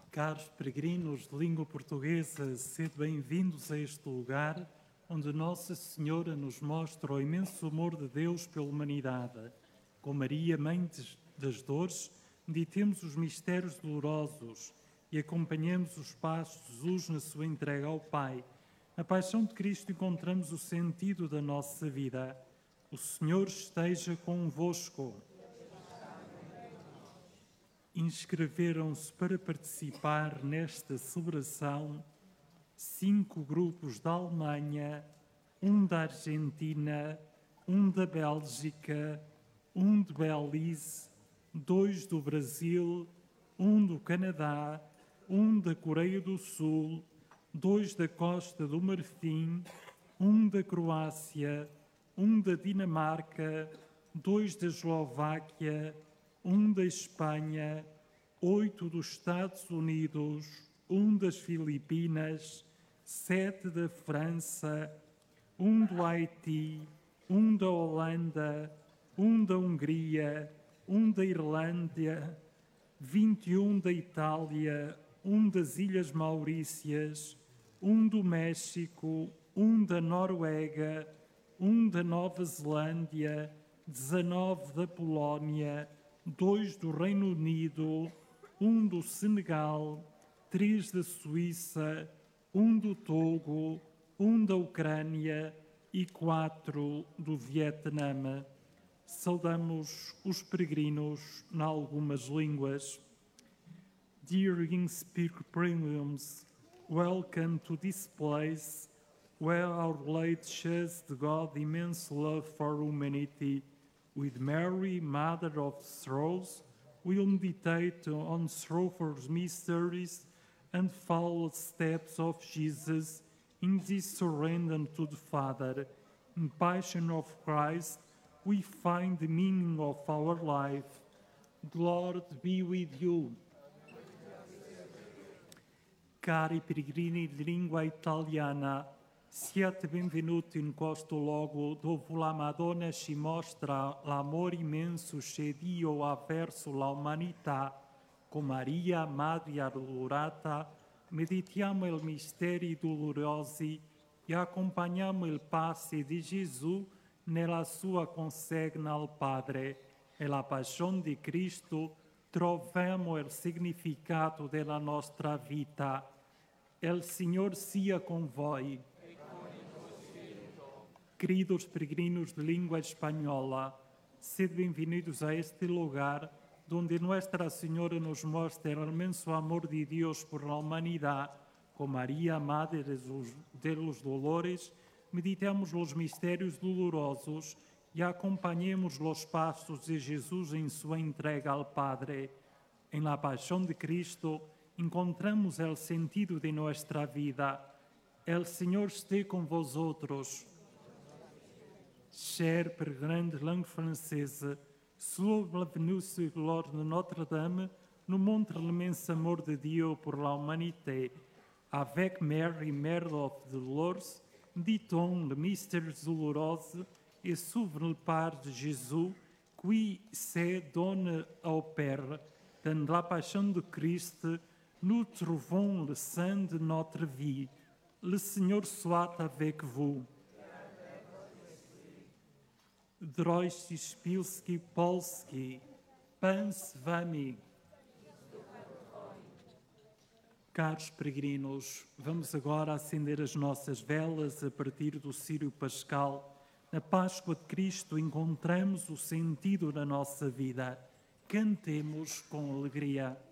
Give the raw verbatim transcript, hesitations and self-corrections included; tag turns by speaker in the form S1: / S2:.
S1: Caros peregrinos de língua portuguesa, sede bem-vindos a este lugar onde Nossa Senhora nos mostra o imenso amor de Deus pela humanidade. Com Maria, Mãe das Dores, meditemos os mistérios dolorosos e acompanhemos os passos de Jesus na sua entrega ao Pai. Na paixão de Cristo encontramos o sentido da nossa vida. O Senhor esteja convosco. Inscreveram-se para participar nesta celebração cinco grupos da Alemanha, um da Argentina, um da Bélgica, um de Belize, dois do Brasil, um do Canadá, um da Coreia do Sul, dois da Costa do Marfim, um da Croácia, um da Dinamarca, dois da Eslováquia, um da Espanha, oito dos Estados Unidos, um das Filipinas, sete da França, um do Haiti, um da Holanda, um da Hungria, um da Irlanda, vinte e um da Itália, um das Ilhas Maurícias, um do México, um da Noruega, um da Nova Zelândia, dezanove da Polónia, dois do Reino Unido, um do Senegal, três da Suíça, um do Togo, um da Ucrânia e quatro do Vietnã. Saudamos os peregrinos em algumas línguas. Dear in-speaker pilgrims, welcome to this place where Our Lady shows the God's immense love for humanity. With Mary, Mother of Sorrows, we'll meditate on sorrowful mysteries and follow the steps of Jesus in this surrender to the Father. In Passion of Christ, we find the meaning of our life. The Lord be with you. Cari peregrini di lingua italiana, siate benvenuti in questo luogo dove la Madonna ci mostra l'amore immenso che Dio ha verso l'umanità. Con Maria, Madre addolorata, meditiamo i misteri dolorosi e accompagniamo il passo di Gesù nella sua consegna al Padre. Nella passione di Cristo troviamo il significato della nostra vita. Il Signore sia con voi. Queridos peregrinos de língua espanhola, sede bem-vindos a este lugar donde Nuestra Señora nos mostra el inmenso amor de Dios por la humanidad. Con María, Madre de los Dolores, meditemos los misterios dolorosos y acompañemos los pasos de Jesús en su entrega al Padre. En la pasión de Cristo encontramos el sentido de nuestra vida. El Señor esté con vosotros. Cher peregrins de langue française, sous la venue sur l'ordre de Notre-Dame, nous montre l'immense amour de Dieu pour l'humanité. Avec Mary, Mère of the Dolores, dit-on le mystère douloureux et s'ouvre le part de Jésus qui se donne au Père. Dans la passion de Christ, nous trouvons le sein de notre vie. Le Seigneur soit avec vous. Drości, Szpilski, Polski, Pan z wami. Caros peregrinos, vamos agora acender as nossas velas a partir do Círio Pascal. Na Páscoa de Cristo encontramos o sentido da nossa vida. Cantemos com alegria.